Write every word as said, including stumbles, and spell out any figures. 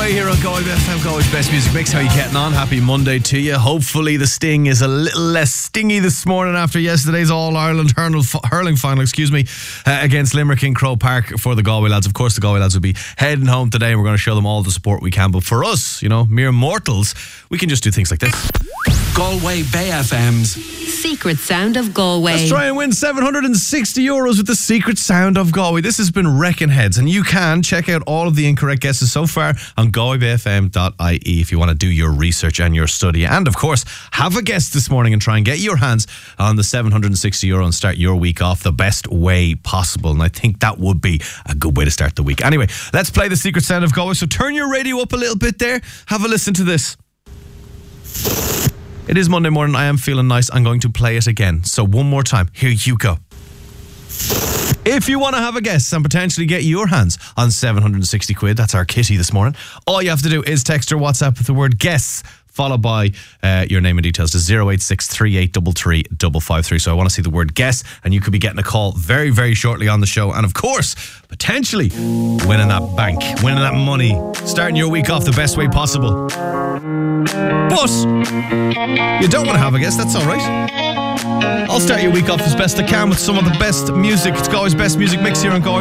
Galway here on Galway F M, Galway's best music mix. How are you getting on? Happy Monday to you. Hopefully the sting is a little less stingy this morning after yesterday's All-Ireland hurling, hurling final, excuse me, uh, against Limerick in Croke Park for the Galway lads. Of course, the Galway lads will be heading home today and we're going to show them all the support we can. But for us, you know, mere mortals, we can just do things like this. Galway Bay F M's Secret Sound of Galway. Let's try and win seven hundred sixty euros with the Secret Sound of Galway. This has been wrecking heads, and you can check out all of the incorrect guesses so far on galway bay f m dot I E if you want to do your research and your study. And of course, have a guess this morning and try and get your hands on the seven hundred sixty euro and start your week off the best way possible. And I think that would be a good way to start the week. Anyway, let's play the Secret Sound of Galway. So turn your radio up a little bit there. Have a listen to this. It is Monday morning. I am feeling nice. I'm going to play it again. So one more time. Here you go. If you want to have a guess and potentially get your hands on seven hundred sixty quid, that's our kitty this morning, all you have to do is text or WhatsApp with the word guess, followed by uh, your name and details to zero eight six three eight three three five five three. So I want to see the word guess, and you could be getting a call very, very shortly on the show. And of course, potentially winning that bank, winning that money, starting your week off the best way possible. But you don't want to have a guess, that's all right. I'll start your week off as best I can with some of the best music. It's Galway's best music mix here on Galway